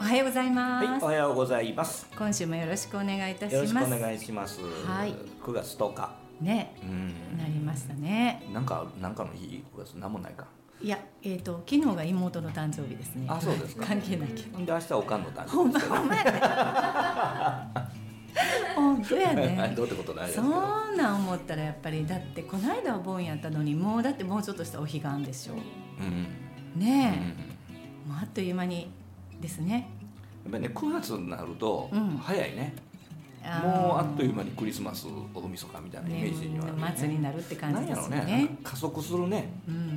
はようございます。 はい、おはようございます。 今週もよろしくお願いいたします。 よろしくお願いします。 はい。 9月10日。 ね、なりましたね。 なんかの日、9月なんもないか。 いや、昨日が妹の誕生日ですね。 あ、そうですか。 関係ないけど。 で、明日おかんの誕生日ですけど。 ほんまやね。本当やね。 どうってことないですけど。 そんなん思ったらやっぱりだってこの間は盆やったのにもうだってもうちょっとしたお彼岸でしょ。ねえ、もうあっという間にですね。 やっぱりね、9月になると早いね。もうあっという間にクリスマス、おみそかみたいなイメージにはね。 年末になるって感じですよね。 なんやろね。加速するね。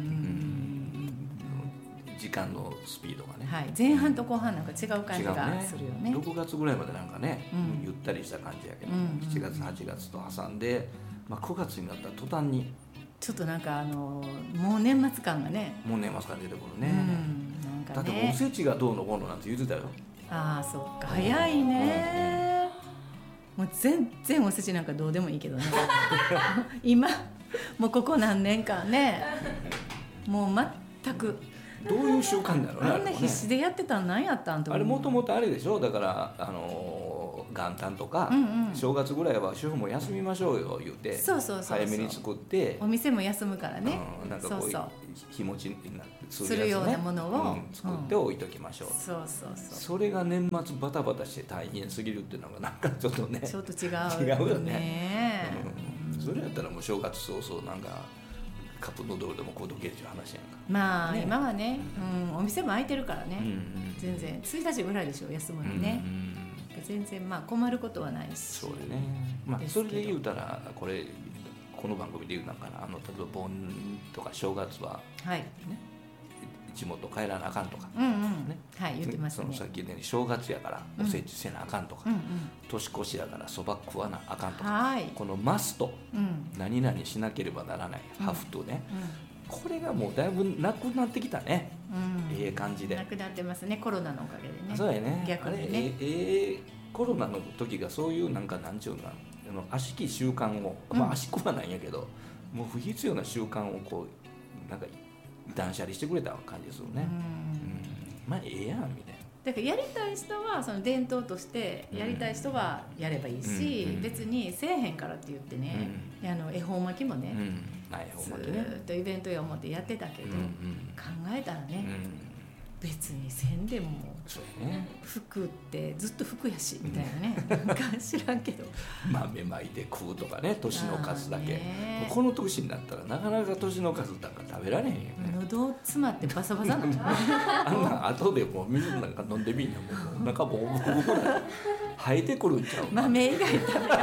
時間のスピードがね、 はい、前半と後半なんか違う感じがするよね。 6月ぐらいまでなんかね、ゆったりした感じやけど、7月8月と挟んで、9月になったら途端にちょっとなんかもう年末感がね、 もう年末感出てくるね。 なんかね、 だっておせちがどうのこうのなんて言ってたよ。 ああ、そっか、早いね。もう全然おせちなんかどうでもいいけどね今もうここ何年間ね、もう全くどういう習慣だろうね。 あんな必死でやってたん何やったんとあれもともとあれでしょ。だから元旦とか、正月ぐらいは主婦も休みましょうよ言うて、早めに作ってお店も休むからね、 なんかこう日持ちにするようなものを作って置いときましょう。それが年末バタバタして大変すぎるっていうのがなんかちょっとね、 ちょっと違うよね。 それやったらもう正月早々なんかカップヌードルでもこうどけるっていう話やんか。 今はね、お店も開いてるからね、全然1日ぐらいでしょ休むのね、全然困ることはないし。 そうでね、それで言うたらこの番組で言うなんかな、例えば盆とか正月は、地元帰らなあかんとか、 言ってますね。 そのさっきね、正月やからおせちせなあかんとか、年越しやからそば食わなあかんとか、このマスト、何々しなければならない、ハフとね、これがもうだいぶなくなってきたね。感じでなくなってますね、コロナのおかげでね。 そうやね、 逆にね、 コロナの時がそういうなんちゅうの、悪しき習慣を、悪しくはないんやけど、もう不必要な習慣をこうなんか断捨離してくれた感じするね。ええやんみたいな。 だからやりたい人はその伝統としてやりたい人はやればいいし、別にせえへんからって言ってね、恵方巻きもね、ずっとイベントや思ってやってたけど、考えたらね、別にせんでも服ってずっと服やしみたいなね、なんか知らんけど豆まいて食うとかね、年の数だけ。この年になったらなかなか年の数なんか食べられへんよね。 喉詰まってバサバサなんじゃないあんな後でもう水なんか飲んでみんなもうなんかボコボコ生えてくるんちゃう。 豆以外食べ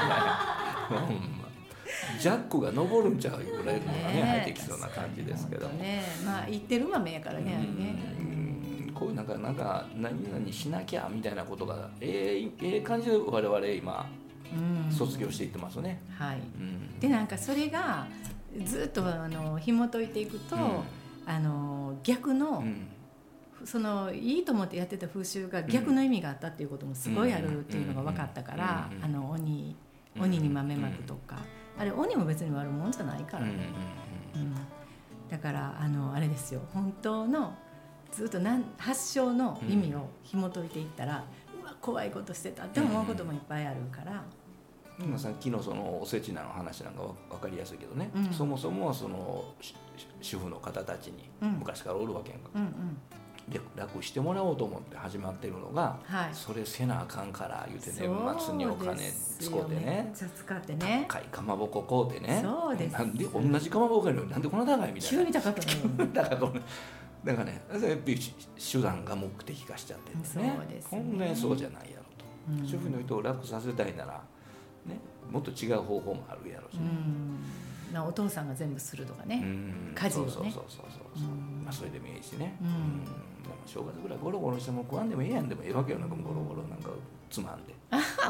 ジャックが登るんちゃうぐらいのがね、生えてきそうな感じですけどもね。言ってる豆やからね、あれね。 こういうなんか何々しなきゃみたいなことが感じで我々今卒業していってますね。 でなんかそれがずっと紐解いていくと、逆の、そのいいと思ってやってた風習が逆の意味があったっていうこともすごいあるっていうのが分かったから、鬼に豆まくとか、あれ鬼も別に悪いもんじゃないからね。だからあれですよ、本当のずっと発祥の意味を紐解いていったら、うわ怖いことしてたって思うこともいっぱいあるから。 さっきのそのおせちの話なんか分かりやすいけどね、そもそもその主婦の方たちに昔からおるわけやんか。で楽してもらおうと思って始まってるのが、それせなあかんから言うて年末にお金使うてね、 めっちゃ使ってね、 高いかまぼこ買うてね、 そうです。 なんで同じかまぼこやのになんでこんな高いみたいな、 急に高くなるだからね、やっぱり手段が目的化しちゃってるんですね。本来そうじゃないやろと、主婦の人を楽させたいならね、もっと違う方法もあるやろうし、 お父さんが全部するとかね、家事をね、 それでもいいしね。でも正月ぐらいゴロゴロしても食わんでもええやんでもええわけよ。なんかゴロゴロなんかつまんで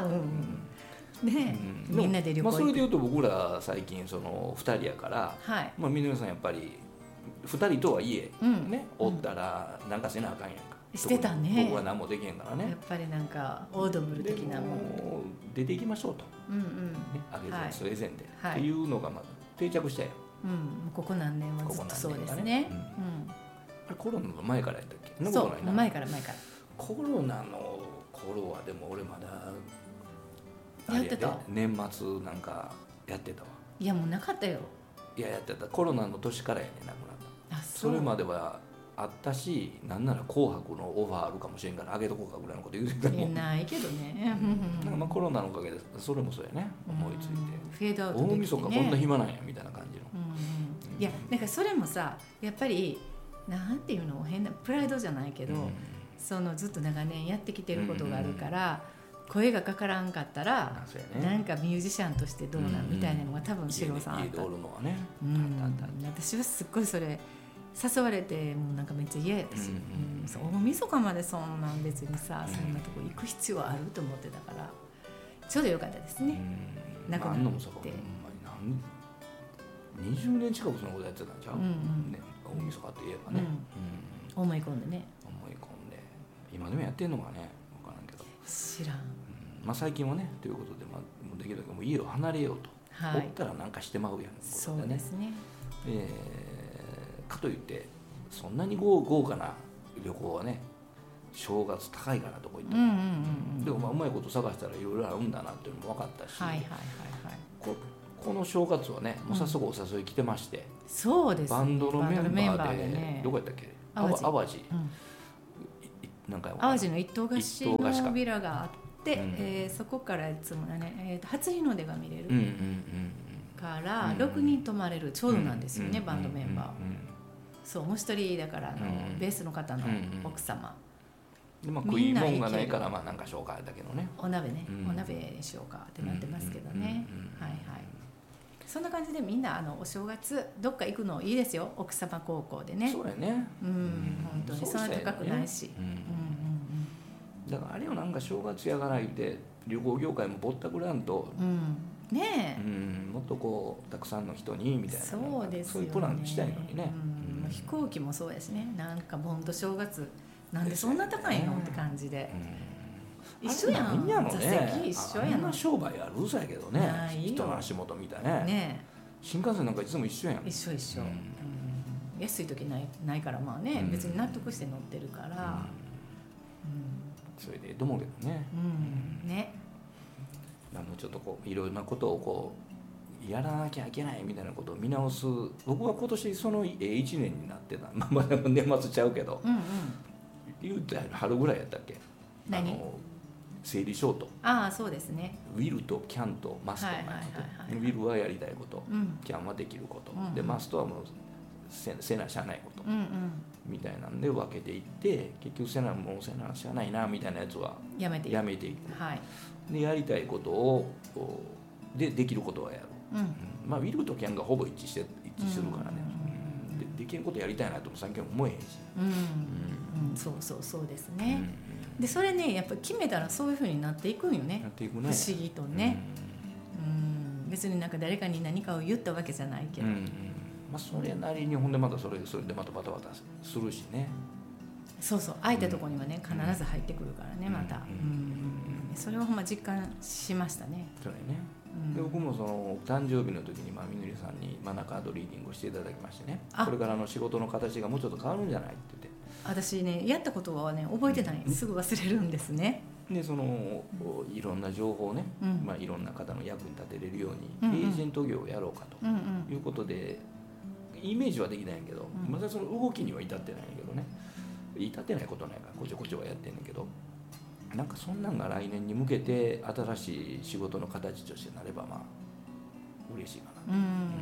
みんなで旅行行く。それでいうと僕ら最近その2人やから、皆さんやっぱり2人とはいえね、おったらなんかせなあかんやんか。 してたね。 僕は何もできへんからね。 やっぱりなんかオードブル的なもの出ていきましょうと、あげずそれ前でっていうのが定着したよ。 ここ何年はずっとそうですね。 コロナの前からやったっけ？ そう、前からコロナの頃はでも俺まだやってた、 年末なんかやってたわ。 いやもうなかったよ。 いややってた。コロナの年からやね、亡くなった。 あ、 それまではあったし、なんなら紅白のオファーあるかもしれんからあげとこうかぐらいのこと言うてたもん。 ないけどね。 なんかまあコロナのおかげでそれもそうやね、思いついて、 フェードアウトできて、ね、 大晦日こんな暇なんやみたいな感じの、 いやなんかそれもさ、やっぱりなんていうの、変なプライドじゃないけど、そのずっと長年やってきてることがあるから、声がかからんかったら、なんかミュージシャンとしてどうなんみたいなのが多分四郎さんあった。 家でおるのはね、 私はすっごいそれ誘われて、もうなんかめっちゃ嫌やったし、大晦日までそんなん別にさ、そんなとこ行く必要あると思ってたから、ちょうどよかったですね。亡くなって、 20年近くそのことやってたんちゃう、大晦日って言えばね、 思い込んでね、 思い込んで今でもやってんのかね、分からんけど、 知らん、 まあ、最近はねということで、まあ、もうできるだけもう家を離れようと、おったらなんかしてまうやん、 そうですね、 かといってそんなに豪華な旅行はね、正月高いからどこ行っても、でもまあうまいこと探したらいろいろあるんだなっていうのも分かったし、この正月はね、もう早速お誘い来てまして、 そうです、 バンドのメンバーでね、どこやったっけ、淡路、なんか淡路の一棟貸しのビラがあって、そこからいつもね、初日の出が見れるから6人泊まれる、ちょうどなんですよね、バンドメンバー。そう、もう一人だからベースの方の奥様で、まあ、食い物がないから、まあなんかしようかだけどね、 お鍋ね、お鍋にしようかってなってますけどね、はいはい、そんな感じでみんなお正月どっか行くのいいですよ、奥様高校でね。 そうやね、 本当にそんな高くないし、 だからあれをなんか正月やがないで旅行業界もぼったくらんと、 ねえ、もっとこうたくさんの人にみたいな、 そうですよね、 そういうプランしたいのにね、 飛行機もそうやしね、なんかボンと正月なんでそんな高いのって感じで、一緒やん、座席一緒やん、 あんな商売あるさやけどね、人の足元見たね、新幹線なんかいつも一緒やん、 一緒、安い時ないから、まあね、別に納得して乗ってるから、 それでと思うけどね、 ね、 ちょっとこういろんなことをこうやらなきゃいけないみたいなことを見直す、僕は今年その1年になってた、まだ年末ちゃうけど、言うて春ぐらいやったっけ、整理ショート、 そうですね、 ウィルとキャンとマストのやつで、ウィルはやりたいこと、キャンはできること、でマストはもうせなしゃあないこと、みたいなんで分けていって、結局せなしゃあないなみたいなやつはやめていく、でやりたいことをできることはやる、まあウィルとキャンがほぼ一致するからね、できることやりたいなとも最近思えへんし、 そうですね、でそれね、やっぱり決めたらそういうふうになっていくんよね、不思議とね、別になんか誰かに何かを言ったわけじゃないけど、 まあ、それなりにほんでまたそれでまたバタバタするしね、 そう空いたところにはね、必ず入ってくるからね、また、それをほんま実感しましたね。 それね、で僕もその誕生日の時にみぬりさんにマナカードリーディングをしていただきましてね、これからの仕事の形がもうちょっと変わるんじゃないって言って、 私ね、やったことはね覚えてない、すぐ忘れるんですね。 でそのいろんな情報をね、いろんな方の役に立てれるように、エージェント業をやろうかということで、イメージはできないんやけど、まだその動きには至ってないんやけどね、至ってないことないからこちょこちょはやってんねんけど、なんかそんなんが来年に向けて新しい仕事の形としてなればまあ嬉しいかな。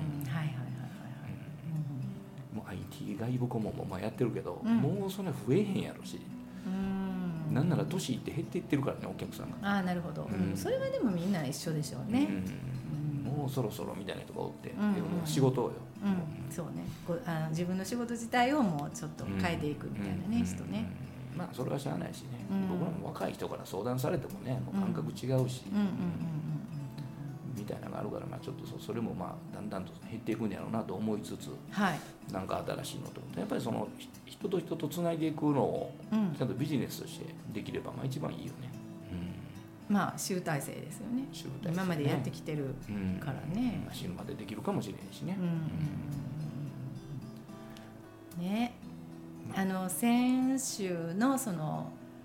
もう IT 外部顧問もまあやってるけど、もうそんな増えへんやろし、なんなら年いって減っていってるからね、お客さんが。 なるほど、それはでもみんな一緒でしょうね、 もうそろそろみたいな人がおって、もう仕事をよ、 そうね、自分の仕事自体をもうちょっと変えていくみたいなね、人ね、 まあそれはしゃあないしね、僕らも若い人から相談されてもね、もう感覚違うし、みたいなのがあるから、まあちょっとそれもまあだんだんと減っていくんやろうなと思いつつ、なんか新しいのとやっぱりその人と人とつないでいくのをちゃんとビジネスとしてできればまあ一番いいよね。 まあ集大成ですよね。今までやってきてるからね。 死ぬまでできるかもしれんしね。 ね、先週のその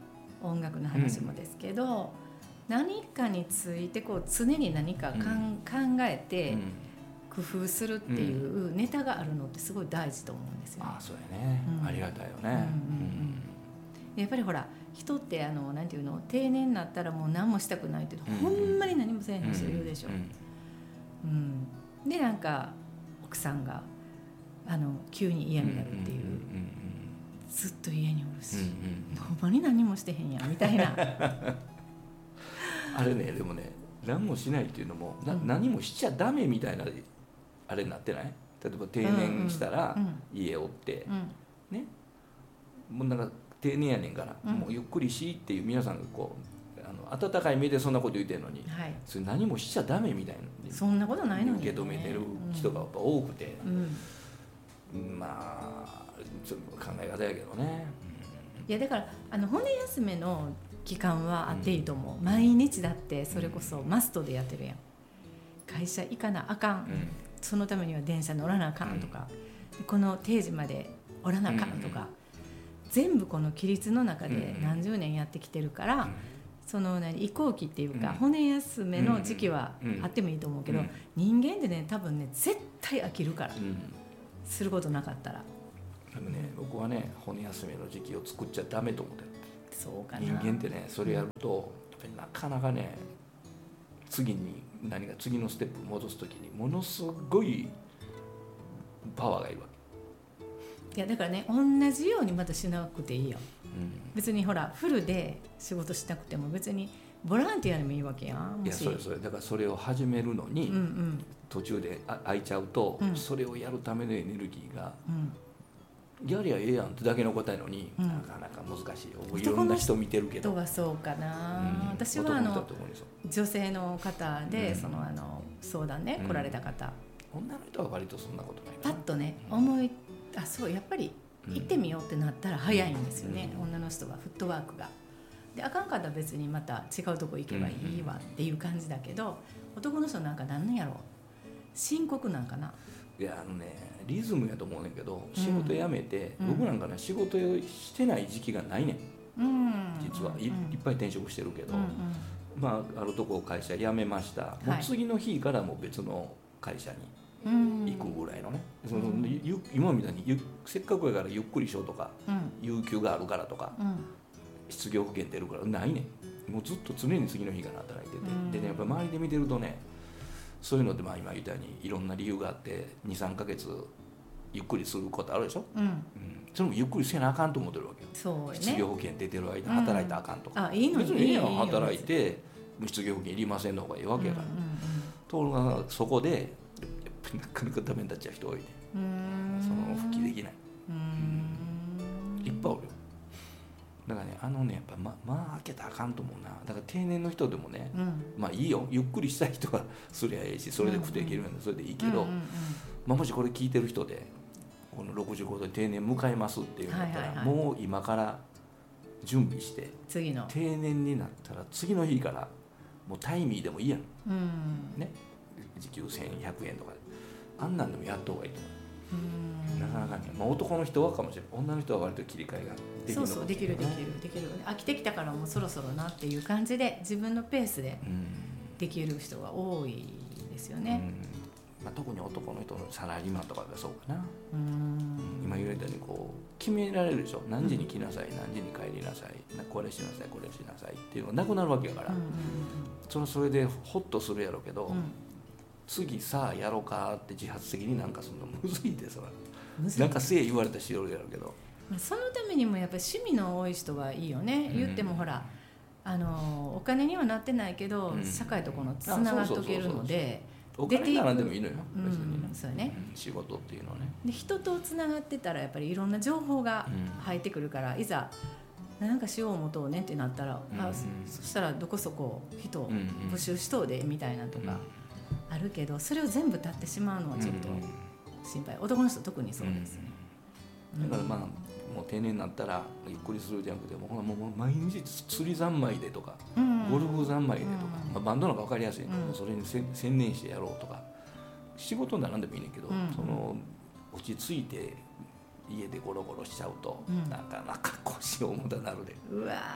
音楽の話もですけど、何かについてこう常に何か考えて工夫するっていうネタがあるのってすごい大事と思うんですよね。 そうやね、ありがたいよね。 やっぱりほら人ってなんていうの、定年になったらもう何もしたくないって、ほんまに何もせえへん人いるでしょ。でなんか奥さんが急に嫌になるっていう、ずっと家におるし、ほんまに何もしてへんやんみたいなあれね、でもね、何もしないっていうのも何もしちゃダメみたいなあれになってない？例えば定年したら家おって、ね、もうなんか定年やねんから、もうゆっくりしっていう皆さんがこう温かい目でそんなこと言ってるのに、それ何もしちゃダメみたいな、 そんなことないのに、 受け止めてる人がやっぱ多くて、まあちょっと考え方やけどね。 いやだから骨休めの期間はあっていいと思う。毎日だってそれこそマストでやってるやん。会社行かなあかん、そのためには電車乗らなあかんとか、この定時までおらなあかんとか、全部この規律の中で何十年やってきてるから、その移行期っていうか、骨休めの時期はあってもいいと思うけど、人間ってね多分ね絶対飽きるから、することなかったら。 でもね、僕はね骨休めの時期を作っちゃダメと思ってる。 そうかな。 人間ってねそれやるとやっぱりなかなかね、次のステップ戻す時にものすごいパワーがいるわけ。いやだからね、同じようにまたしなくていいよ、別にほらフルで仕事しなくても別にボランティアでもいいわけやん。 いやそれだからそれを始めるのに、途中で空いちゃうと、それをやるためのエネルギーが、やりゃええやんってだけの答えのに、なかなか難しいよ。いろんな人見てるけど。 人はそうかな、私は女性の方で、その相談ね、来られた方、 女の人は割とそんなことないパッとね、そうやっぱり行ってみようってなったら早いんですよね、女の人はフットワークが。であかんかったら別にまた違うとこ行けばいいわっていう感じだけど、男の人なんかなんやろう、深刻なんかな。 いやリズムやと思うねんけど、仕事辞めて、僕なんかね仕事してない時期がないねん、実はいっぱい転職してるけど、まああるとこ会社辞めました、もう次の日からもう別の会社に行くぐらいのね、今みたいにせっかくやからゆっくりしようとか、有給があるからとか、失業保険出るからないねん。もうずっと常に次の日から働いてて、でねやっぱり周りで見てるとね、そういうのって今言ったようにいろんな理由があって 2,3 ヶ月ゆっくりすることあるでしょ、それもゆっくりせなあかんと思ってるわけよ。そうね、失業保険出てる間働いたらあかんとか、 いいのに別にいいやん、働いて失業保険いりませんの方がいいわけやから、ところがそこでやっぱりなかなかダメになっちゃう人多いね、その復帰できない、いっぱいおるよ。だからねやっぱまあ開けたらあかんと思うな。だから定年の人でもね、まあいいよ、ゆっくりしたい人はすりゃええし、それで食っていけるんでそれでいいけど、もしこれ聞いてる人でこの65で定年迎えますっていうんだったら、もう今から準備して、 次の定年になったら次の日からもうタイミーでもいいやん、ね、時給1100円とかあんなんでもやった方がいいと思う。なかなかね、男の人はかもしれない、女の人は割と切り替えができる。そうできる飽きてきたからもうそろそろなっていう感じで自分のペースでできる人が多いですよね、 特に男の人のサラリーマンとかがそうかな。今言われたようにこう決められるでしょ、何時に来なさい、何時に帰りなさい、これしなさいこれしなさいっていうのがなくなるわけやから、それでホッとするやろうけど、次さあやろうかって自発的になんかそのむずいで、それなんかせえ言われたらしよるやろうけど、 そのためにもやっぱり趣味の多い人はいいよね、言ってもほらお金にはなってないけど、社会とこのつながっとけるので、 お金ならでもいいのよ、別にね、 そうね、 仕事っていうのはね。 で人とつながってたらやっぱりいろんな情報が入ってくるから、いざなんかしよう思とうねってなったら、そしたらどこそこ人募集しとうでみたいなとかあるけど、それを全部立ってしまうのはちょっと心配。男の人特にそうですね、 だからもう定年になったらゆっくりするじゃなくて、もう毎日釣り三昧でとか、ゴルフ三昧でとか、バンドなんか分かりやすい、それに専念してやろうとか、仕事ならんでもいいねんけど、その落ち着いて家でゴロゴロしちゃうと、なかなか腰重たなるで。 うわ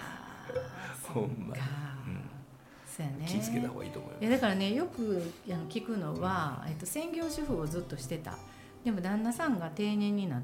ほんまに、 そうやね、 気をつけた方がいいと思うよ。 いやだからね、よく聞くのは、専業主婦をずっとしてた。でも旦那さんが定年になって、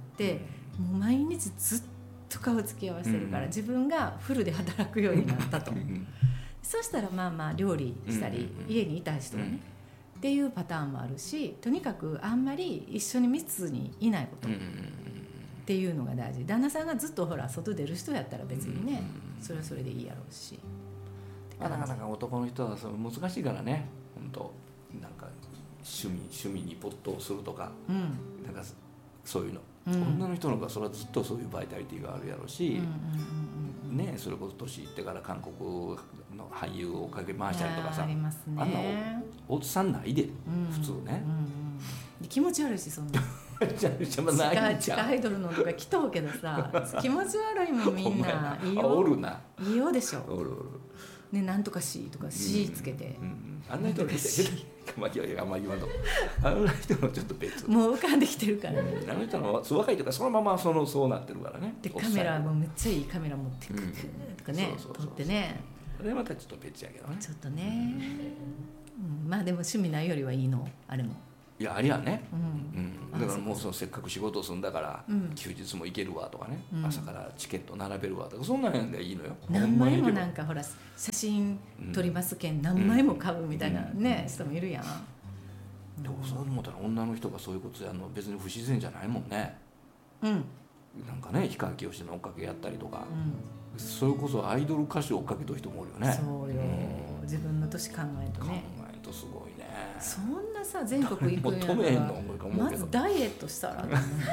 もう毎日ずっと顔つき合わせてるから、自分がフルで働くようになったとそしたらまあまあ料理したり、家にいた人はね、っていうパターンもあるし、とにかくあんまり一緒に密にいないこと、っていうのが大事。旦那さんがずっとほら外出る人やったら別にね、それはそれでいいやろうし。 なかなか男の人はそれ難しいからね、本当なんか趣味に没頭するとか、なんかそういうの、女の人の方がそれはずっとそういうバイタリティがあるやろうし、ね、それこそ年いってから韓国の俳優をかけ回したりとかさ、 ありますね、 あんなおっさんないで、普通ね、 気持ち悪いし、そんな地下アイドルのとか来とうけどさ、気持ち悪いもんみんな。いいよ、 おるな、 いいよでしょ。 おるね、なんとかしとかしつけて、 あんな人のあんまり言わんと、あんな人のちょっと別、 もう浮かんできてるからね。 あの人の若いとかそのままそうなってるからね。 でカメラもめっちゃいいカメラ持ってくるとかね、撮ってね。 それまたちょっと別やけどね。 ちょっとね、まあでも趣味ないよりはいいの、あれも。いや、ありやね、だからもうせっかく仕事するんだから、休日も行けるわとかね、朝からチケット並べるわとか、そんなんでいいのよ。 何枚もなんかほら写真撮りますけん、何枚も買うみたいなね、人もいるやん。 でもそう思ったら女の人がそういうことやるの別に不自然じゃないもんね。なんかね、氷川きよしの追っかけやったりとか、それこそアイドル歌手を追っかけとる人もおるよね。 そうよ、自分の年考えるとね。 考えるとすごいね。 そんなさ、全国行くんやからまずダイエットしたら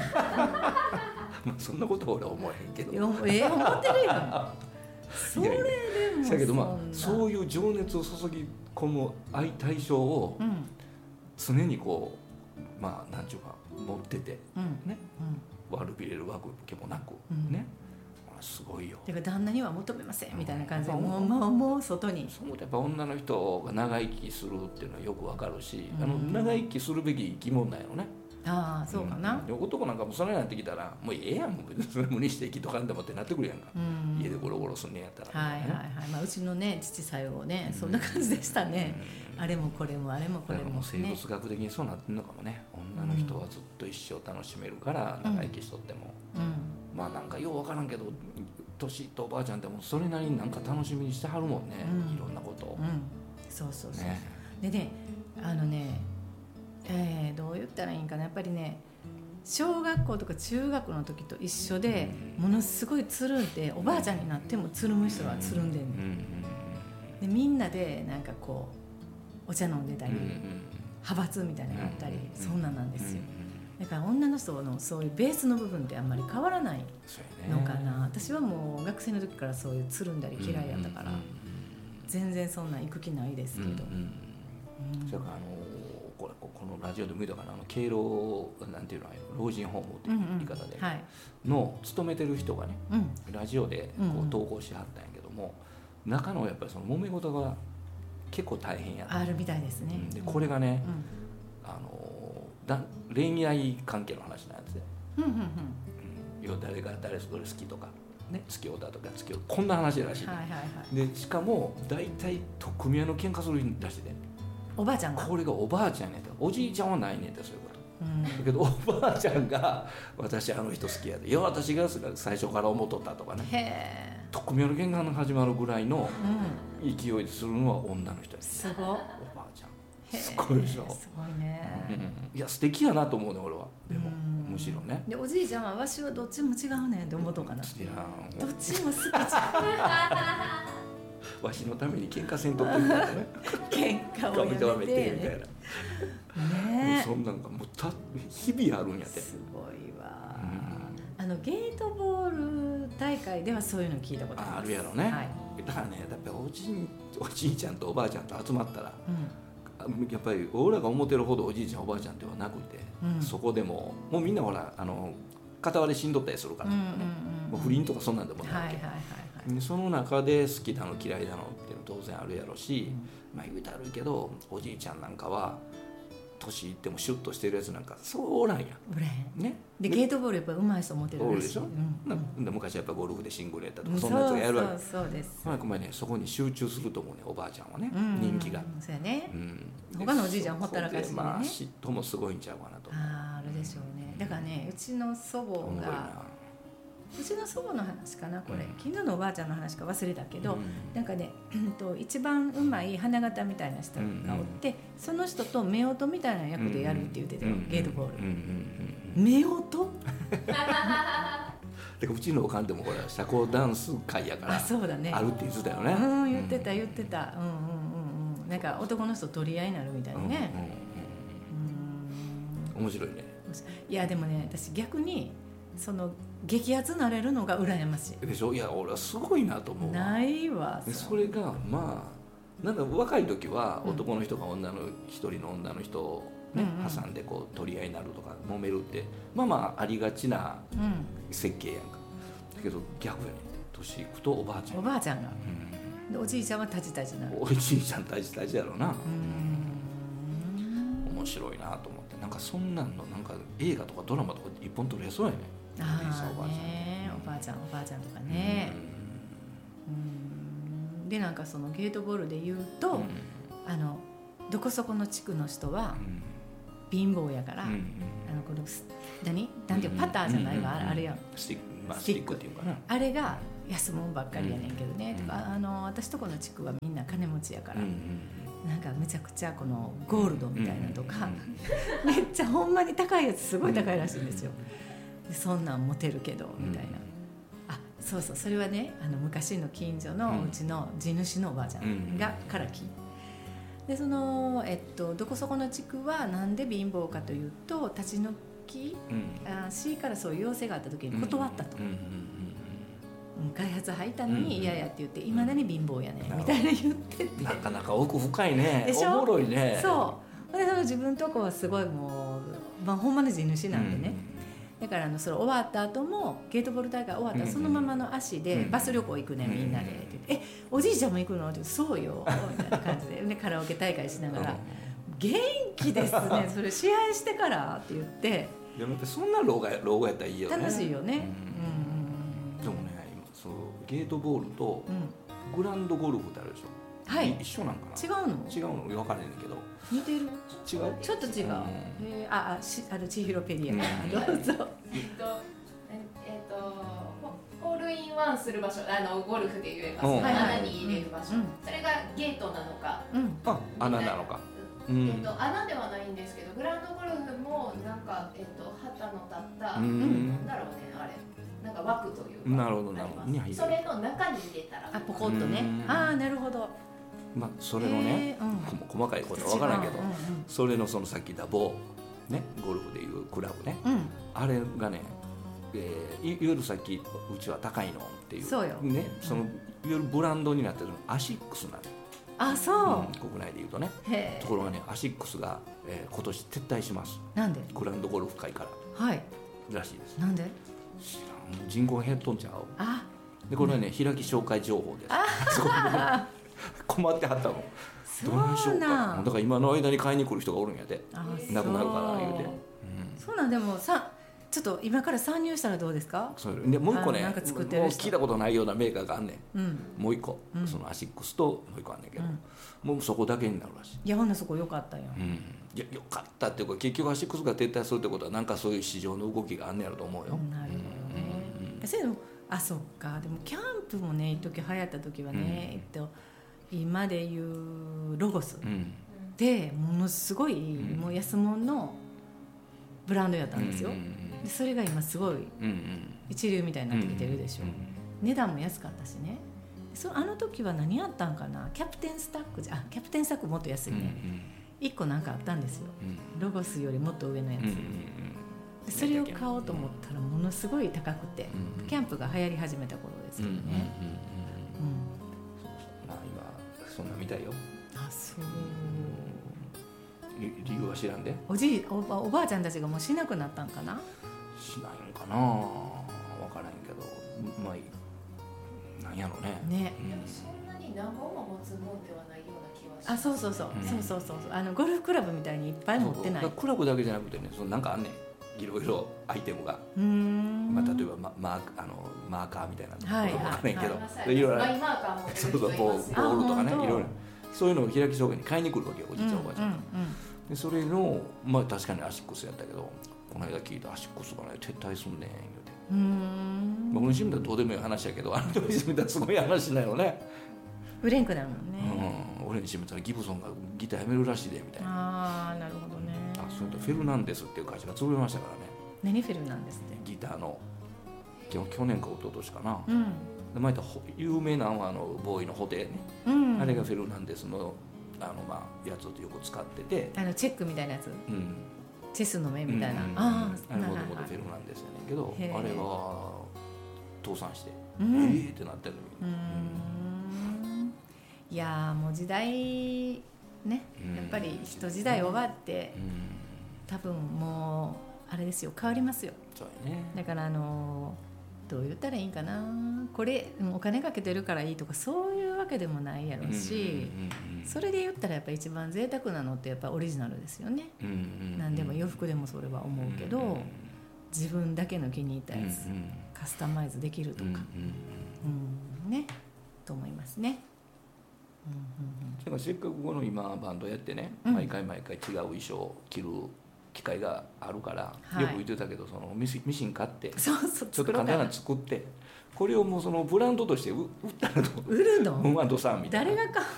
そんなことは俺は思えへんけど。 思ってるよ。それでもだけど、まあそういう情熱を注ぎ込む対象を常にこう、まあなんちゅうか持っててね、悪びれるわけもなくね、すごいよ。 だから旦那には求めませんみたいな感じで、もう外に。 そう思うとやっぱ女の人が長生きするっていうのはよくわかるし、長生きするべき生き物なんやろね。 ああ、そうかな。 男なんかもそれになってきたらもうええやん、もうそれ無理して生きとかんでもってなってくるやんか、家でゴロゴロすんねやったら。 はいはいはい、まあうちのね父さよね、そんな感じでしたね。あれもこれもあれもこれも、 生物学的にそうなってんのかもね。女の人はずっと一生楽しめるから長生きしとっても、まあなんかようわからんけど、年とおばあちゃんってもそれなりになんか楽しみにしてはるもんね、いろんなことを。 そうそうそう。でね、どう言ったらいいんかな、やっぱりね、小学校とか中学の時と一緒で、ものすごいつるんで、おばあちゃんになってもつるむ人はつるんでんねん。でみんなでなんかこうお茶飲んでたり、派閥みたいなのがあったり、そんなんなんですよ。だから女の人のそういうベースの部分ってあんまり変わらないのかな。私はもう学生の時からそういうつるんだり嫌いやったから、全然そんなん行く気ないですけど。 それからこのラジオでも言うたかな、敬老なんていうの、老人ホームっていう言い方での勤めてる人がね、ラジオでこう投稿しはったんやけども、中のやっぱりその揉め事が結構大変やった。 あるみたいですね。 でこれがね、恋愛関係の話なんですね。誰が誰それ好きとかね、付き合うだとか付き合う、こんな話らしい。でしかも大体組合の喧嘩するらしいで、 おばあちゃんがこれがおばあちゃんやねんて、おじいちゃんはないねんて、そういうこと、だけどおばあちゃんが私あの人好きやで、いや私が最初から思っとったとかね、組合の喧嘩が始まるぐらいの勢いでするのは女の人や。 すごい、 おばあちゃんすごいでしょ。 すごいね。 いや素敵やなと思うね俺は。でもむしろね。 でおじいちゃんはわしはどっちも違うねんって思うとかな。どっちも好きじゃん。 わしのために喧嘩せんとってみたいなね。 喧嘩をやめてみたいな。ね。そんなんがもう日々あるんやて。 すごいわ。ゲートボール大会ではそういうの聞いたことあるやろね。だからね、やっぱりおじいちゃんとおばあちゃんと集まったら。やっぱり俺らが思ってるほどおじいちゃんおばあちゃんではなくて、そこでもうみんなほら片割れ死んどったりするからね、もう不倫とかそんなんでもないわけ。その中で好きだの嫌いだのっていうの当然あるやろし、まあ言うたらあるけどおじいちゃんなんかは年いってもシュッとしてるやつなんかそうおらんやん。 おらへんね。 でゲートボールやっぱ上手い人持ってるらしい。 おるでしょ。で昔やっぱゴルフでシングルやったとかそんなやつがやるわけ。 そうです。 まあごめんね、そこに集中すると思うね、おばあちゃんはね、人気が。 そうやね。他のおじいちゃんほったらかしでね。 まあ嫉妬もすごいんちゃうかなと。 あるでしょうね。だからね、うちの祖母が。うちの祖母の話かなこれ、近所のおばあちゃんの話か忘れたけど、なんかね、一番うまい花形みたいな人がおって、その人と夫婦みたいな役でやるって言ってたよ、ゲートボール。夫でうちのおかんでもほら社交ダンス会やからそうだね、 あるって言ってたよね。 言ってたなんか男の人取り合いになるみたいなね。 面白いね。 いやでもね、私逆にその激アツなれるのが羨ましいでしょ。いや俺はすごいなと思う。 ないわ。 それがまあなんか若い時は男の人が一人の女の人をね、挟んでこう取り合いになるとか揉めるってまあありがちな設計やんか。だけど逆やね、年いくとおばあちゃんが、でおじいちゃんはタジタジなる。 おじいちゃんタジタジやろな。面白いなと思って、なんかそんなんのなんか映画とかドラマとか一本撮れそうやね。 おばあちゃんとかね。でなんかそのゲートボールで言うと、どこそこの地区の人は貧乏やから、このなんていうパターじゃないわ、あれやん、 スティックっていうかな、 あれが安物ばっかりやねんけどね、とか私とこの地区はみんな金持ちやから、なんかめちゃくちゃこのゴールドみたいなとか、めっちゃほんまに高いやつすごい高いらしいんですよ。そんなん持てるけどみたいな、そうそれはね、昔の近所のうちの地主のおばあちゃんがから聞いて、でそのどこそこの地区はなんで貧乏かというと、立ち退き、市からそういう要請があった時に断ったと、開発入ったのに嫌やって言って、いまだに貧乏やねみたいな言ってて、 なかなか奥深いね。 でしょ。 おもろいね。 そうで、その自分とこはすごいもう、ほんまの地主なんでね、だからそれ終わった後もゲートボール大会終わったらそのままの足でバス旅行行くね、みんなでって言って、おじいちゃんも行くのって言って、そうよみたいな感じで、ね、カラオケ大会しながら、元気ですねそれ試合してからって言って。 でもそんな老後やったらいいよね。 楽しいよね。 でもね、そうゲートボールとグランドゴルフってあるでしょ。 はい、 一緒なんかな。 違うの分からへんけど、 似てる。 違う、 ちょっと違う。千尋ペディアからどうぞ。 ホールインワンする場所、ゴルフで言えば穴に入れる場所、それがゲートなのか、 穴なのか。 穴ではないんですけど、グランドゴルフもなんか旗の立った、なんだろうね、あれなんか枠というか、 なるほどそれの中に入れたら、 ポコッとね。なるほど。 それのね、細かいことは分からんけど、それのそのさっき言った棒ね、ゴルフでいうクラブね、あれがね、いわゆるさっきうちは高いのっていうね、そのいわゆるブランドになってるのアシックスなの。 そう。 国内でいうとね。ところがね、アシックスが今年撤退します。 なんで？ グランドゴルフ界から。 はい。 らしいです。 なんで？ 知らん、人口が減っとんちゃう。でこれはね、開き紹介情報です。困ってはったの。どうしようか。だから今の間に買いに来る人がおるんやで。なくなるから言うて。 そうなん。でもちょっと今から参入したらどうですか。 でもう一個ね、もう聞いたことないようなメーカーがあんねん。もう一個、そのアシックスともう一個あんねんけど、もうそこだけになるらしい。 いや、ほんなそこ良かったよ。 いや、良かったっていうか、結局アシックスが撤退するってことはなんかそういう市場の動きがあんねやろと思うよ。 なるほどね。それでもそっか。でもキャンプもね、一時流行った時はね、今でいうロゴスでものすごいもう安物のブランドやったんですよ。でそれが今すごい一流みたいになってきてるでしょ。値段も安かったしね。あの時は何あったんかな。キャプテンスタックキャプテンスタックもっと安いね。1個なんかあったんですよ。ロゴスよりもっと上のやつ。それを買おうと思ったらものすごい高くて、キャンプが流行り始めた頃ですけどね。 そんなみたいよ。 そう。 理由は知らんで。 おばあちゃんたちがもうしなくなったんかな。 しないんかな、分からんけど、まあなんやろね。 そんなに何本も持つもんではないような気はします、 あ、そうそうそう、そうゴルフクラブみたいにいっぱい持ってない。 クラブだけじゃなくてね、そのなんかあんねん、いろいろアイテムが、まあ、例えばマーカーみたいなの分からへんけど、いろいろマイマーカー持ってる人いますよ。 ボールとかね、いろいろそういうのを開きそうに買いに来るわけよ、おじいちゃんおばあちゃんが。でそれの、まあ、確かにアシックスやったけど、この間聞いたアシックスがね撤退すんねん言うて、僕にしてみたらどうでもいい話やけど、あの人にしてみたらすごい話なのね。 売れんくなるもんね、 俺にしてみたらギブソンがギターやめるらしいでみたいな。 ああ、なるほどね。 あ、それとフェルナンデスっていう会社が潰れましたからね。 何フェルナンデスって？ ギターの去年か一昨年かな、で前言った有名なボーイの布袋ね、あれがフェルナンデスのまあやつをよく使ってて、 チェックみたいなやつ、チェスの目みたいな、あれもともとフェルナンデスやねんけど、あれが倒産してってなってるのに、 いやもう時代ね、やっぱり一時代終わって、多分もうあれですよ、変わりますよ。 そうやね。 だからどう言ったらいいんかな、これお金かけてるからいいとかそういうわけでもないやろうし、それで言ったらやっぱ一番贅沢なのってやっぱオリジナルですよね。何でも洋服でもそれは思うけど、自分だけの気に入ったやつ、カスタマイズできるとか、ね、と思いますね。 せっかくこの今バンドやってね、毎回違う衣装を着る機会があるから、よく言ってたけど、そのミシン買ってちょっと簡単なの作って、これをもうそのブランドとして売ったらどう？ 売るの？ ムマンドさんみたいな。 誰が買